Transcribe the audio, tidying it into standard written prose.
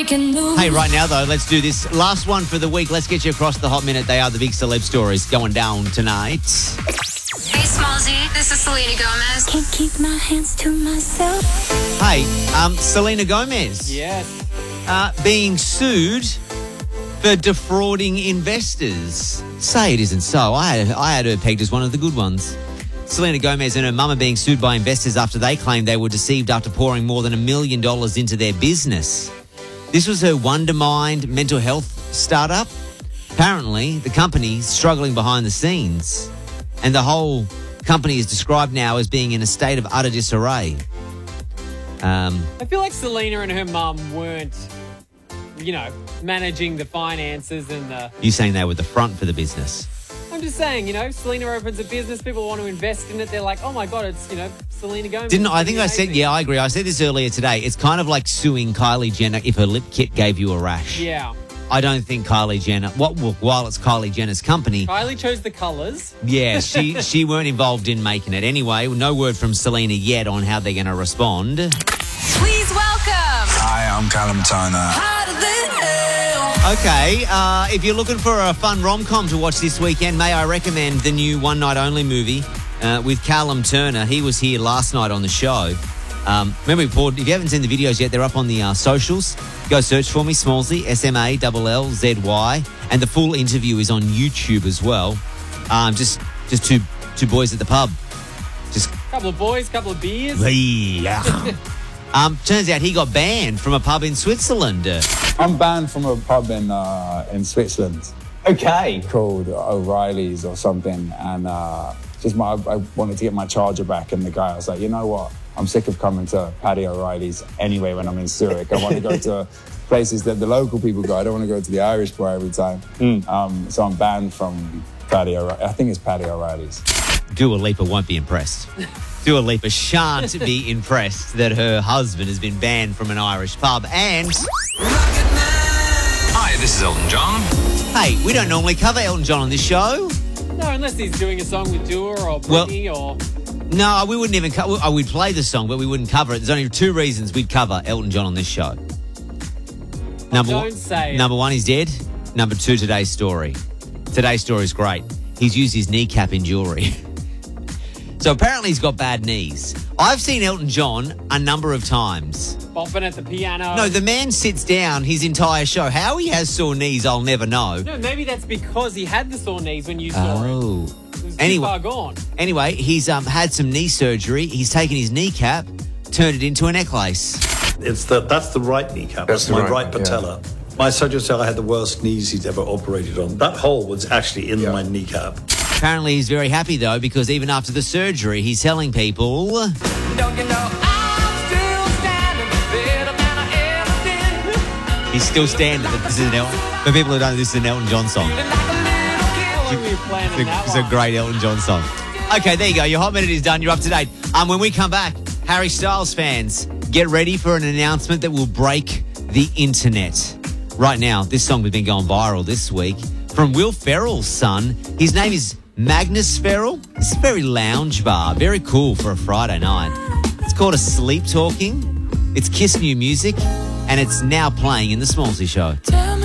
can move. Hey, right now, though, let's do this. Last one for the week. Let's get you across the hot minute. They are the big celeb stories going down tonight. Hey, Smallzy, this is Selena Gomez. Can't keep my hands to myself. Hey, Selena Gomez. Yes. Being sued for defrauding investors. Say it isn't so. I had her pegged as one of the good ones. Selena Gomez and her mum are being sued by investors after they claimed they were deceived after pouring more than $1 million into their business. This was her Wondermind mental health startup. Apparently, the company's struggling behind the scenes, and the whole company is described now as being in a state of utter disarray. I feel like Selena and her mum weren't, managing the finances and the... You saying they were the front for the business? I'm just saying, Selena opens a business, people want to invest in it. They're like, oh my God, it's, Selena Gomez. I think I said, yeah, I agree. I said this earlier today. It's kind of like suing Kylie Jenner if her lip kit gave you a rash. Yeah. I don't think Kylie Jenner, while it's Kylie Jenner's company. Kylie chose the colours. Yeah, she weren't involved in making it. Anyway, no word from Selena yet on how they're going to respond. Please welcome. Hi, I'm Callum Turner. Okay, if you're looking for a fun rom-com to watch this weekend, may I recommend the new One Night Only movie with Callum Turner. He was here last night on the show. Remember, if you haven't seen the videos yet, they're up on the socials. Go search for me, Smallzy, SMALLZY, and the full interview is on YouTube as well. Just two boys at the pub. Just Couple of boys, couple of beers. Turns out he got banned from a pub in Switzerland. I'm banned from a pub in Switzerland. Okay. Called O'Reilly's or something, and I wanted to get my charger back, and the guy, I was like, you know what? I'm sick of coming to Paddy O'Reilly's anyway when I'm in Zurich. I want to go to places that the local people go. I don't want to go to the Irish bar every time. So I'm banned from Paddy O'Reilly. I think it's Paddy O'Reilly's. Dua Lipa won't be impressed. Dua Lipa shan't be impressed that her husband has been banned from an Irish pub. And... Hi, this is Elton John. Hey, we don't normally cover Elton John on this show. No, unless he's doing a song with Dua or Britney or... No, we wouldn't even cover... We'd play the song, but we wouldn't cover it. There's only two reasons we'd cover Elton John on this show. Number one, he's dead. Number two, today's story. Today's story is great. He's used his kneecap in jewellery. So apparently he's got bad knees. I've seen Elton John a number of times. Bopping at the piano. No, the man sits down his entire show. How he has sore knees, I'll never know. No, maybe that's because he had the sore knees when you saw it. Oh. It was too far gone. Anyway, he's had some knee surgery. He's taken his kneecap, turned it into a necklace. That's the right kneecap. That's my right patella. Yeah. My surgeon said I had the worst knees he'd ever operated on. That hole was actually in my kneecap. Apparently he's very happy, though, because even after the surgery, he's telling people... Don't you know I'm still standing better than I ever did. He's still standing. This is for people who don't know, this is an Elton John song. It's a great Elton John song. Okay, there you go. Your Hot Minute is done. You're up to date. When we come back, Harry Styles fans, get ready for an announcement that will break the internet. Right now, this song has been going viral this week from Will Ferrell's son. His name is Magnus Ferrell. It's a very lounge bar. Very cool for a Friday night. It's called a Sleep Talking. It's Kiss New Music, and it's now playing in the Smallzy Show.